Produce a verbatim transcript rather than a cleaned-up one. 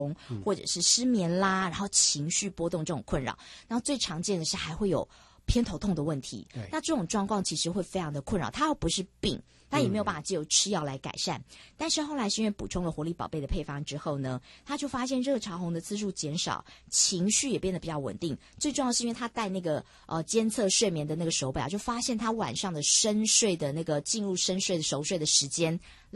或者是失眠啦，然后情绪波动这种困扰，然后最常见的是还会有偏头痛的问题。那这种状况其实会非常的困扰，它又不是病，它也没有办法藉由吃药来改善、嗯、但是后来是因为补充了活力宝贝的配方之后呢，他就发现热潮红的次数减少，情绪也变得比较稳定，最重要是因为他戴那个呃监测睡眠的那个手表，就发现他晚上的深睡的那个进入深睡的熟睡的时间